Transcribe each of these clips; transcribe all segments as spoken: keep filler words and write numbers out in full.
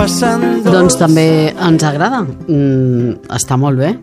doncs també ens agrada. Mm, està molt bé.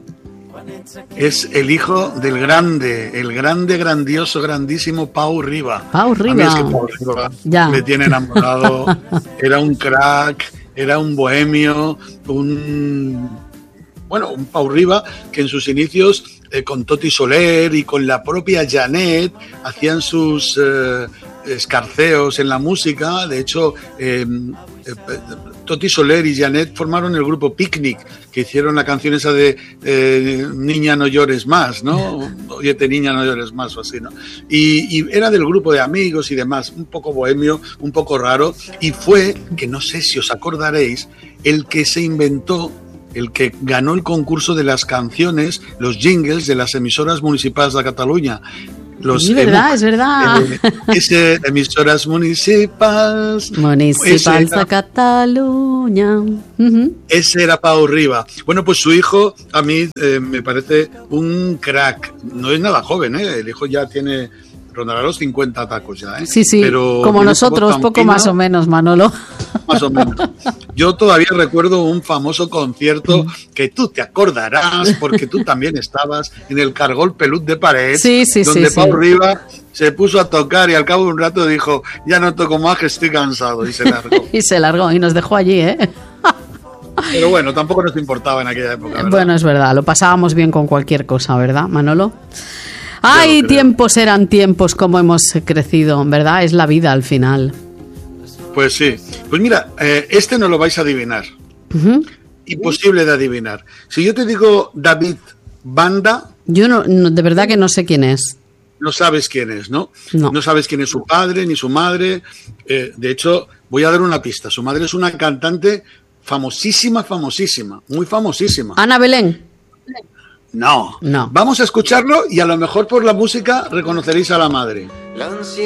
Es el hijo del grande, el grande, grandioso, grandísimo Pau Riba. Pau Riba. A mí es que Pau Riba ya me tiene enamorado. Era un crack, era un bohemio, un... Bueno, un Pau Riba que en sus inicios eh, con Toti Soler y con la propia Janet hacían sus eh, escarceos en la música. De hecho, eh, eh, Toti Soler y Janet formaron el grupo Picnic, que hicieron la canción esa de eh, Niña no llores más, ¿no? Óyete niña no llores más o así, ¿no? Y, y era del grupo de amigos y demás, un poco bohemio, un poco raro, y fue, que no sé si os acordaréis, el que se inventó, el que ganó el concurso de las canciones, los jingles de las emisoras municipales de Cataluña. Los es verdad, E M U C, es verdad. Eh, ese, emisoras municipales. Municipals de Cataluña. Uh-huh. Ese era Pau Riba. Bueno, pues su hijo a mí eh, me parece un crack. No es nada joven, ¿eh? El hijo ya tiene... rondará los cincuenta tacos ya, ¿eh? Sí, sí, pero como nosotros, poco fina, más o menos, Manolo. Más o menos. Yo todavía recuerdo un famoso concierto que tú te acordarás, porque tú también estabas en el Cargol Pelut de Parets, sí, sí, donde sí, Pau sí. Riba se puso a tocar y al cabo de un rato dijo, ya no toco más, que estoy cansado, y se largó. Y se largó y nos dejó allí, ¿eh? Pero bueno, tampoco nos importaba en aquella época, ¿verdad? Bueno, es verdad, lo pasábamos bien con cualquier cosa, ¿verdad, Manolo? Ay, tiempos eran tiempos, como hemos crecido, ¿verdad? Es la vida al final. Pues sí. Pues mira, eh, este no lo vais a adivinar. Uh-huh. Imposible de adivinar. Si yo te digo David Banda... Yo no, no, de verdad que no sé quién es. No sabes quién es, ¿no? No, no sabes quién es su padre ni su madre. Eh, de hecho, voy a dar una pista. Su madre es una cantante famosísima, famosísima, muy famosísima. Ana Belén. No. No. Vamos a escucharlo y a lo mejor por la música reconoceréis a la madre.